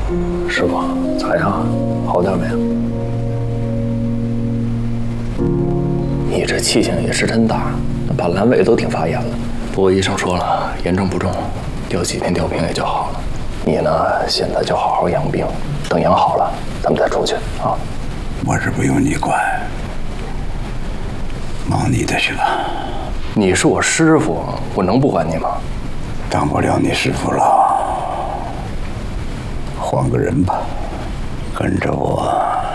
师傅，咋样？好点没有？你这气性也是真大，把阑尾都挺发炎了。不过医生说了，严重不重，吊几天吊瓶也就好了。你呢，现在就好好养病，等养好了，咱们再出去啊。 我是不用你管，忙你的去吧。 你是我师傅，我能不管你吗？ 当不了你师傅了，换个人吧。跟着我，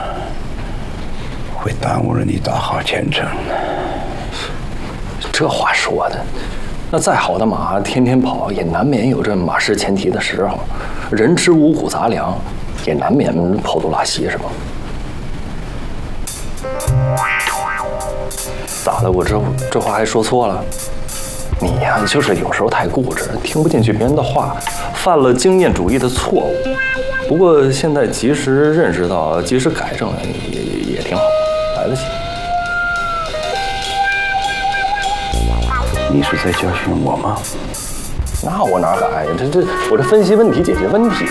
会耽误了你大好前程的。 这话说的，那再好的马，天天跑也难免有这马失前蹄的时候。人吃五谷杂粮，也难免跑肚拉稀，是吧？咋的？我这话还说错了？你呀，就是有时候太固执，听不进去别人的话，犯了经验主义的错误。不过现在及时认识到，及时改正也挺好，来得及。 你是在教训我吗？ 那我哪敢呀？我这分析问题，解决问题呢。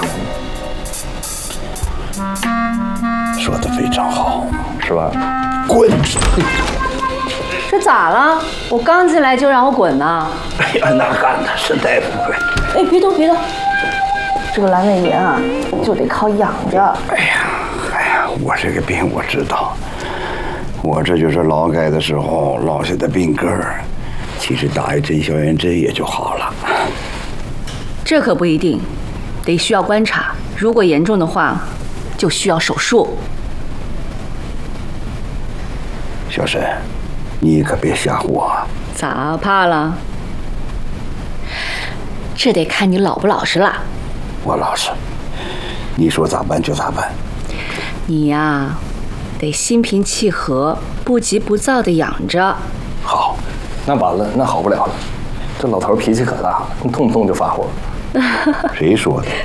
说得非常好， 是吧？ 滚！ 这咋了？我刚进来就让我滚呢？ 哎呀，哪敢呢？沈大夫，快！ 哎，别动，别动。这个阑尾炎啊，就得靠养着。 哎呀，我这个病我知道，我这就是劳改的时候落下的病根儿。其实打一针消炎针也就好了。 这可不一定，得需要观察。如果严重的话，就需要手术。 小沈，你可别吓唬我。 咋怕了？这得看你老不老实了。 我老实，你说咋办就咋办。 你呀，得心平气和，不急不躁地养着。 好，那完了，那好不了了。这老头脾气可大了，动不动就发火。 谁说的？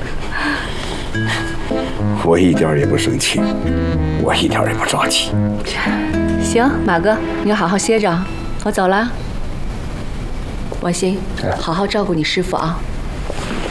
我一点也不生气，我一点也不着急。 行，马哥，你要好好歇着，我走了。王鑫，好好照顾你师傅啊。